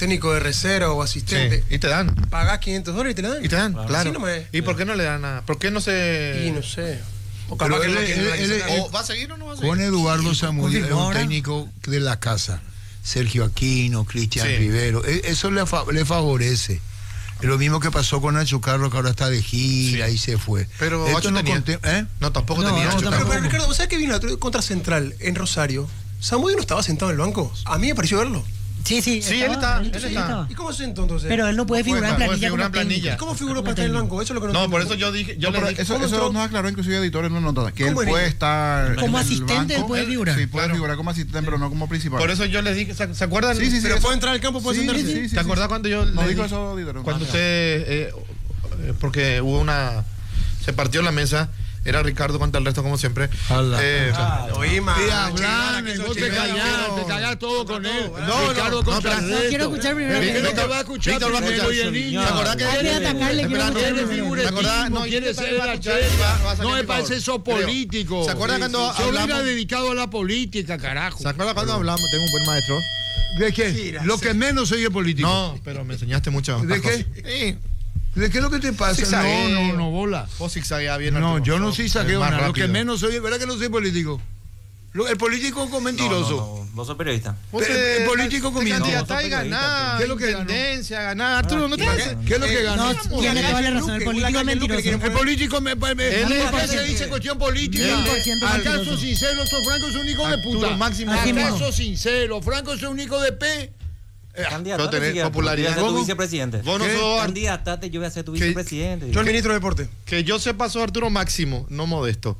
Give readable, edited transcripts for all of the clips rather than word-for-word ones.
técnico de reserva o asistente. Sí, y te dan. Pagás $500 y te la dan. Y te dan, claro. Así nomás es. ¿Y por qué no le dan nada? ¿Por qué no se...? Y no sé. O Pero capaz que él- no quieren él- organizar. él- ¿O va a seguir o no va a seguir? Juan Eduardo Zamudio es un ahora. técnico de la casa. Sergio Aquino, Cristian Sí. Rivero. Eso le favorece. Es lo mismo que pasó con Nacho Carlos, que ahora está de gira y se fue. Pero Esto Ocho no tenía. ¿eh? No, tampoco No, tenía. no, Ocho Pero, tampoco. Ricardo, ¿vos sabés que vino contra Central en Rosario? Samudio no estaba sentado en el banco. A mí me pareció verlo. Sí, sí. Sí, él está. ¿Y cómo se sentó entonces? Pero él no puede figurar en Puede planilla. figurar en como técnico. planilla. ¿Y cómo figuró para estar en el banco? Eso es lo que no No, entiendo. por eso yo dije, yo No, pero le dije, eso ¿cómo entró? nos aclaró inclusive editores en una nota, que él ¿Cómo puede es? estar Como en el asistente, él banco. puede figurar. Sí, puede Claro. figurar como asistente, pero no como principal. por eso yo les dije, ¿se acuerdan? Sí, sí, sí. Pero eso- puede entrar al campo, puede Sí, sentarse. sí, sí, ¿Te acordás cuando yo No le dijo dije- eso, editor. Cuando usted, porque hubo se partió la mesa, era Ricardo contra el resto como siempre. Oí, man. vos te callás todo con él. No, Ricardo no, contra espera. el No resto. quiero escuchar primero. Víctor, que- Víctor va a escuchar Víctor va a primero, escuchar. oye, niño. ¿Te acordás que Hay que atacarle, quiero Espera, escuchar Tiene primero. figuretismo, No, quiere yo ser también la va a escuchar, chela. va a sacar No es el para favor. eso Creo. político. ¿Se acuerdan cuando Se hubiera hablamos? dedicado a la política, carajo. ¿Se acuerdan cuando hablamos? Tengo un buen maestro. ¿De qué? Mentira, Lo que menos soy el político. No, pero me enseñaste mucho. ¿De más qué? cosas. Sí. ¿De qué es lo que te pasa? Zigzagueo. No, bola. Vos zigzagueás bien. No, Arturo. yo no soy saqueo Es más nada. Lo que rápido. menos soy, ¿verdad que no soy político? El político con mentiroso. No, vos sos periodista. Vos El político te comienza. candidatás y ganás. ¿Qué es lo que ganó? Intendencia, ganás. Arturo, ¿no te hace? ¿Qué es lo que ganó? No, tiene toda la razón. El político es mentiroso. El político acá se dice cuestión política. 100% ¿Acaso mentiroso. sincero? Estos Franco es un hijo de Arturo puta. Máximo. Así mismo. ¿Acaso sincero? Franco es un hijo de P. Candidatate, pero tenés si quieres, popularidad. yo voy a ser tu ¿Cómo? vicepresidente. Vos no ¿Qué? sos Candidatate, yo voy a ser tu ¿Qué? vicepresidente. Yo el ministro de Deporte. que yo sepa, sos Arturo Máximo, no Modesto.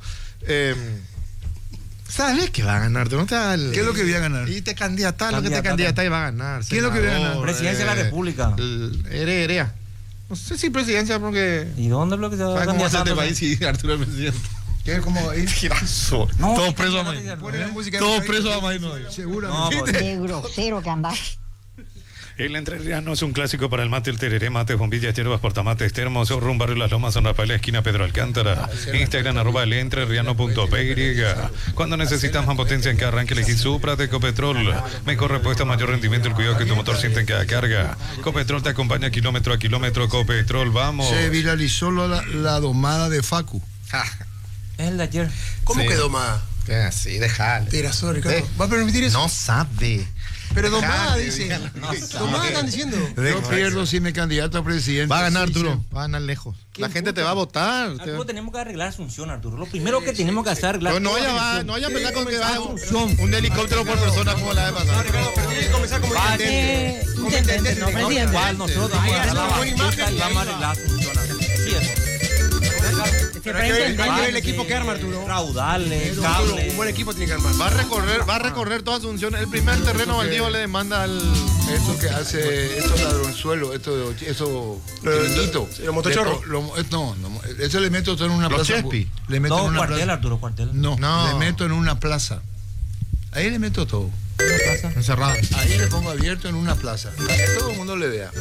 ¿Sabes que va a ganar? ¿Tú no te das el- ¿Qué es lo que voy a ganar? Y te candidatás, lo que te Candidatate. candidatás y va a ganar. ¿Qué es lo que voy a ganar? senador, Presidencia de la República. Herea. No sé si presidencia, porque. ¿Y dónde es lo que se va a ¿Sabes cómo hace este candidatar? país si Arturo es presidente? ¿Qué es como ahí? Girazo. No, Todos ¿qué presos a candidato Maíz. dice? Música Todos de- presos a Maíz. No, Seguramente. pues, Qué grosero que andás. El entrerriano es un clásico para el mate, el tereré, mates, bombillas, hierbas, portamates, termos, Zorro, Barrio Las Lomas, San Rafael, esquina Pedro Alcántara. Instagram, @elentreRriano.py. Cuando necesitas más potencia en cada arranque, elegí Supra de Ecopetrol. Mejor respuesta, mayor rendimiento, el cuidado que tu motor siente en cada carga. Ecopetrol te acompaña kilómetro a kilómetro. Ecopetrol, vamos. Se viralizó la domada de Facu. Es el de ayer. ¿Cómo Sí. quedó más? Que así, dejale. Tirazo, Ricardo. ¿Va a permitir eso? No sabe. Pero domada, Dejale, dice. dígale. Domada están diciendo. Yo pierdo si me candidato a presidente. Va a ganar, Sí, Arturo. sí. Va a ganar lejos. La gente te va a votar. Arturo, tenemos que arreglar Asunción, Arturo. Lo primero que tenemos que hacer es arreglar. Pero no toda vaya, Asunción. no vaya a pensar con que vaya un helicóptero por persona como la vez pasada. Ricardo, pero tiene que comenzar como intendente. Como Intendente, no, No, presidente. igual nosotros vamos a dar la buena imagen batuta y y vamos a ahí arreglar Asunción. Sí, eso. Pero hay que ver el equipo que arma, Arturo. Raudales, Arturo, cables. un buen equipo tiene que armar. Va a recorrer toda Asunción. El primer terreno baldío le demanda al. Esto que hace, estos ladronzuelos, eso chiquitito. los motochorros. No, eso le meto todo en una Los plaza. Chespi. Le meto en No, una cuartel, plaza. Arturo, cuartel. No, No. le meto en una plaza. Ahí le meto todo. Encerrado. Ahí le pongo abierto en una plaza. Para que todo el mundo le vea.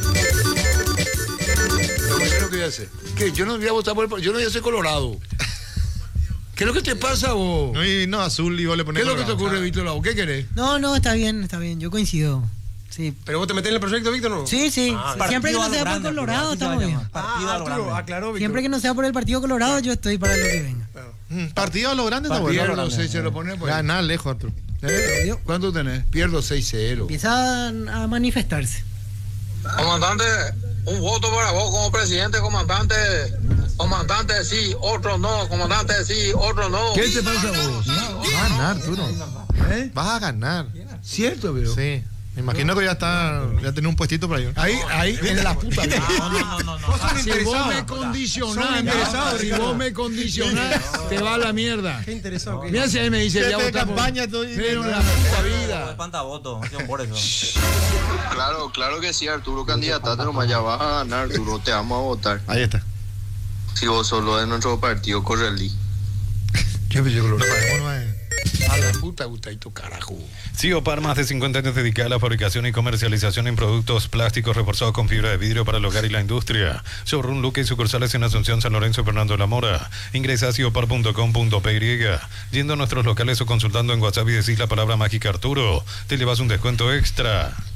Lo primero que voy a hacer. ¿Qué? Yo no voy a votar por el... Yo no voy a ser colorado. ¿Qué es lo que te pasa vos? No, azul y vos le ¿Qué pones. es lo que te ocurre, Víctor Lago? ¿Qué querés? No, está bien, yo coincido. Sí. ¿Pero vos te metés en el proyecto, Víctor, no? Sí. Siempre que no sea por Colorado, estamos bien. Partido a lo Arturo, grande. aclaró, Víctor. Siempre que no sea por el Partido Colorado, yo estoy para lo que venga. Partido a lo grande está Pierdo bueno. 6, se lo pone pues. Ganar lejos, Arturo. ¿Cuánto tenés? Pierdo 6-0. Empiezan a manifestarse. Comandante, un voto para vos como presidente, comandante. Comandante sí, otro no. Comandante sí, otro no. ¿Qué te pasa a vos? Vas a ganar, Arturo. Vas a ganar. ¿Cierto, pero? Sí. Me imagino que ya tiene un puestito por ahí. Ahí, en la puta. No. Si vos me condicionás, si vos me condicionás, te va a la mierda. Qué interesado que Mira si ahí me dice, ya Jefe de votar por... campaña, tú dices. Pero en la puta vida. Espantavoto, por eso. Claro que sí, Arturo, candidatate nomás, ya vas a ganar, Arturo, te vamos a votar. Ahí está. Si vos solo de nuestro partido, Correlí. ¿Qué me llegó lo No es. A la puta, gustadito, carajo. Ciopar, más de 50 años dedicada a la fabricación y comercialización en productos plásticos reforzados con fibra de vidrio para el hogar y la industria. Showroom Luque y sucursales en Asunción, San Lorenzo y Fernando de la Mora. Ingresa a ciopar.com.py. Yendo a nuestros locales o consultando en WhatsApp y decís la palabra mágica Arturo, te llevas un descuento extra.